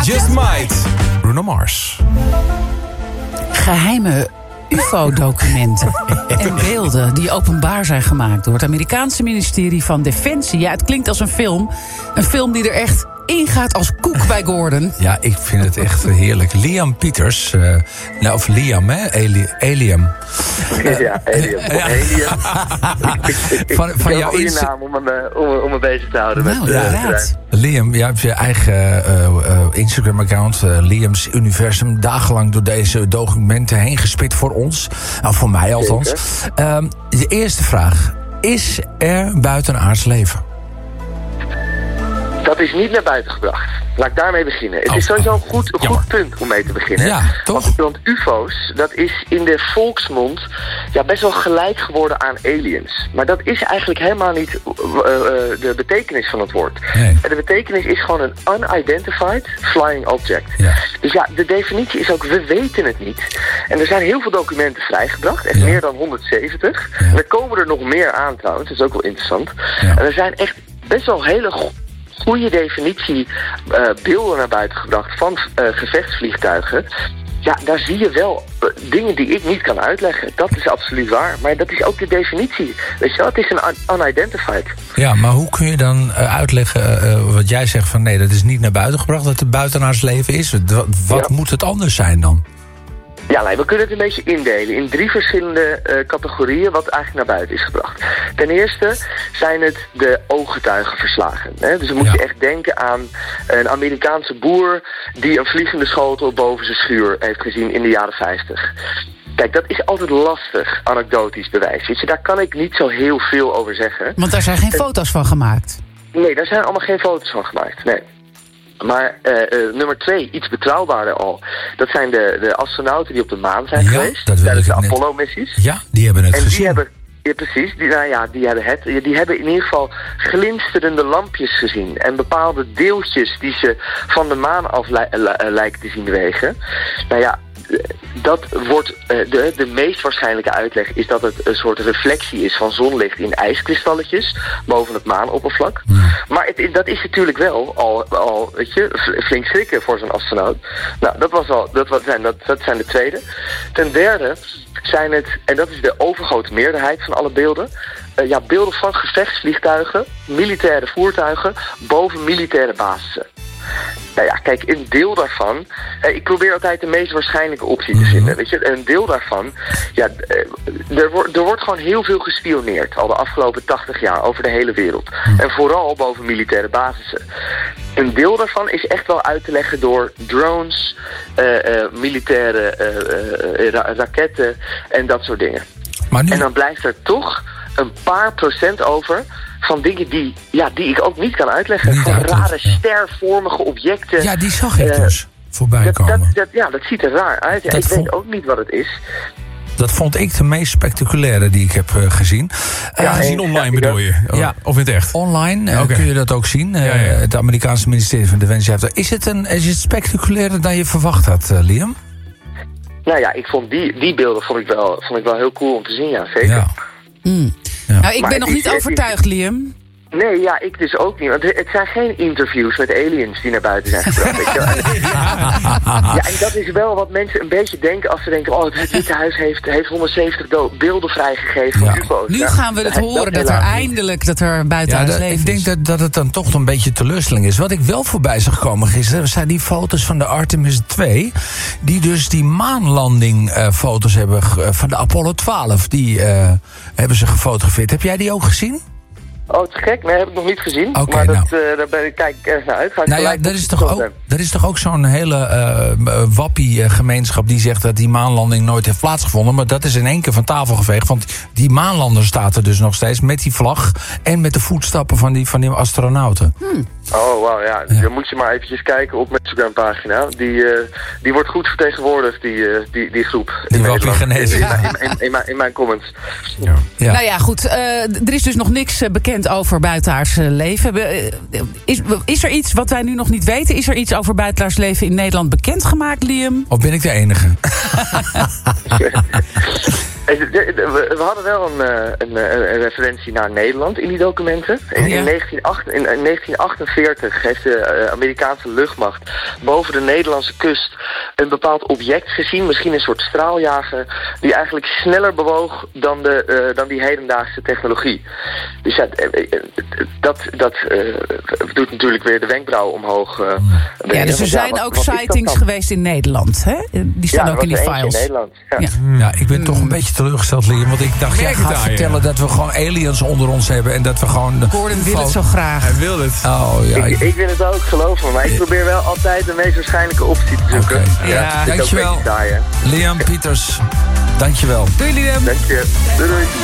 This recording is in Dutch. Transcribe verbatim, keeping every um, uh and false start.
Just Might. Bruno Mars. Geheime U F O-documenten en beelden die openbaar zijn gemaakt door het Amerikaanse ministerie van Defensie. Ja, het klinkt als een film. Een film die er echt ingaat als koek bij Gordon. Ja, ik vind het echt heerlijk. Liam Peters, uh, nou, of Liam, hè? Ali- Aliam. Ja, Aliam. Ja. Aliam. Van, van jouw een goede Insta- naam om me, om, me- om me bezig te houden. Nou, met, uh, inderdaad. Liam, jij hebt je eigen uh, uh, Instagram-account, uh, Liam's Universum, dagenlang door deze documenten heen gespit voor ons. Nou, voor mij althans. Um, de eerste vraag. Is er buitenaards leven? Dat is niet naar buiten gebracht. Laat ik daarmee beginnen. Het Oh, is sowieso een oh, goed, een jammer. goed punt om mee te beginnen. Ja, toch? Want, want U F O's, dat is in de volksmond ja, best wel gelijk geworden aan aliens. Maar dat is eigenlijk helemaal niet uh, uh, de betekenis van het woord. Nee. En de betekenis is gewoon een unidentified flying object. Ja. Dus ja, de definitie is ook, we weten het niet. En er zijn heel veel documenten vrijgebracht, echt Ja. meer dan honderdzeventig. Ja. En er komen er nog meer aan trouwens, dat is ook wel interessant. Ja. En er zijn echt best wel hele go- goede definitie uh, beelden naar buiten gebracht van uh, gevechtsvliegtuigen. Ja, daar zie je wel uh, dingen die ik niet kan uitleggen. Dat is absoluut waar. Maar dat is ook de definitie. Weet je wel, het is een un- unidentified. Ja, maar hoe kun je dan uh, uitleggen uh, wat jij zegt van nee, dat is niet naar buiten gebracht, dat het buitenaards leven is? Wat, wat Ja. moet het anders zijn dan? Ja, nee, we kunnen het een beetje indelen in drie verschillende uh, categorieën wat eigenlijk naar buiten is gebracht. Ten eerste zijn het de ooggetuigenverslagen. Hè? Dus dan moet Ja. je echt denken aan een Amerikaanse boer die een vliegende schotel boven zijn schuur heeft gezien in de jaren vijftig. Kijk, dat is altijd lastig, anekdotisch bewijs. Weet je, daar kan ik niet zo heel veel over zeggen. Want daar zijn geen foto's van gemaakt. Nee, daar zijn allemaal geen foto's van gemaakt, nee. Maar uh, uh, nummer twee, iets betrouwbaarder al. Dat zijn de, de astronauten die op de maan zijn Ja, geweest. dat wil tijdens ik de net. Apollo-missies. Ja, die hebben het En gezien. die hebben, ja precies, die, nou ja, die hebben het. Die hebben in ieder geval glinsterende lampjes gezien. En bepaalde deeltjes die ze van de maan af li- li- lijken te zien bewegen. Nou ja, dat wordt, uh, de, de meest waarschijnlijke uitleg is dat het een soort reflectie is van zonlicht in ijskristalletjes boven het maanoppervlak. Ja. Maar het, is- dat is natuurlijk wel al, al weet je, f- flink schrikken voor zo'n astronaut. Nou, dat, was al, dat, wat zijn, dat, dat zijn de tweede. Ten derde zijn het, en dat is de overgrote meerderheid van alle beelden, uh, ja, beelden van gevechtsvliegtuigen, militaire voertuigen boven militaire basissen. Nou ja, kijk, een deel daarvan... Eh, ik probeer altijd de meest waarschijnlijke optie te vinden, weet je. Een deel daarvan... Ja, eh, er, wordt, er wordt gewoon heel veel gespioneerd... al de afgelopen tachtig jaar over de hele wereld. En vooral boven militaire basissen. Een deel daarvan is echt wel uit te leggen door drones... eh, eh, militaire eh, eh, ra- raketten en dat soort dingen. Maar nu, En dan blijft er toch een paar procent over... van dingen die, ja, die ik ook niet kan uitleggen. Niet Van uitleggen, rare ja. stervormige objecten. ja, die zag ik Eh, dus voorbij dat, komen. dat, Dat, dat, ja, dat ziet er raar uit. Ja, Dat ik vond- weet ook niet wat het is. vond ik de meest spectaculaire die ik heb uh, gezien. Uh, Ja, Gezien en- online ja, bedoel je? Ja. Of in het echt? Online uh, Oké. kun je dat ook zien. Uh, Ja, ja. Het Amerikaanse ministerie van Defensie heeft dat. Is het, een, is het spectaculairder dan je verwacht had, uh, Liam? Nou ja, ik vond die, die beelden vond ik, wel, vond ik wel heel cool om te zien, ja, zeker. Ja. Hmm. Ja. Nou, ik Maar ben nog het niet is- overtuigd, Liam. Nee, ja, ik dus ook niet. Want het zijn geen interviews met aliens die naar buiten zijn gebracht. weet je wel. Ja, en dat is wel wat mensen een beetje denken als ze denken... oh, het Witte Huis heeft, heeft honderdzeventig do- beelden vrijgegeven van Ja. U F O's. Nu Ja, gaan we het dat- horen dat er helaas niet. eindelijk dat er Ja, buitenaards dat- leven ik denk is. dat, dat het dan toch een beetje teleurstelling is. Wat ik wel voorbij zag komen gisteren... zijn die foto's van de Artemis twee... die dus die maanlanding uh, foto's hebben ge- van de Apollo twaalf. Die uh, hebben ze gefotografeerd. Heb jij die ook gezien? Oh, het is gek. Nee, heb ik nog niet gezien. Oké, maar dat, nou. eh, daar ben ik, kijk ik erg naar uit. Ga ik Nou ja, gelijk er op is, de toch foto. ook, er is toch ook zo'n hele uh, wappie-gemeenschap... die zegt dat die maanlanding nooit heeft plaatsgevonden. Maar dat is in één keer van tafel geveegd. Want die maanlander staat er dus nog steeds met die vlag... en met de voetstappen van die, van die astronauten. Oh, wauw, ja. Ja. Dan moet je maar eventjes kijken op mijn Instagram-pagina. Die, eh, die wordt goed vertegenwoordigd, die, eh, die, die groep. Die in wappie Nederland. genezen. In, in, in, in, in, mijn, in mijn comments. Ja. Ja. Nou ja, goed. eh, er is dus nog niks eh, bekend over buitenaards eh, leven. We, eh, Is, is er iets wat wij nu nog niet weten? Is er iets over buitenaards leven in Nederland bekendgemaakt, Liam? Of ben ik de enige? We hadden wel een, een, een referentie naar Nederland in die documenten. In, ja. in, negentien achtenveertig heeft de Amerikaanse luchtmacht boven de Nederlandse kust een bepaald object gezien, misschien een soort straaljager, die eigenlijk sneller bewoog dan, de, uh, dan die hedendaagse technologie. Dus ja, dat, dat uh, doet natuurlijk weer de wenkbrauwen omhoog. Uh, ja, dus er zijn ja, wat, ook wat sightings geweest in Nederland, hè? Die staan ja, ook in die files. In Nederland, ja. Ja. ja, ik ben toch een beetje teleurgesteld, Liam. Want ik dacht, jij gaat vertellen ja. dat we gewoon aliens onder ons hebben. En dat we gewoon... Gordon wil het zo graag. Hij wil het. Oh, ja. ik, ik wil het ook, geloof me. Maar ik probeer wel altijd de meest waarschijnlijke optie te zoeken. Okay. Ja, ja. Dankjewel. Liam Pieters, dankjewel. Doei, Liam. Dank je. Doei, doei.